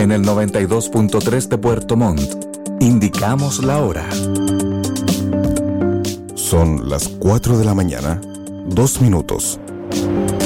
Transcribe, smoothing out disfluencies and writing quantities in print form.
En el 92.3 de Puerto Montt, indicamos la hora. Son las 4 de la mañana, 2 minutos.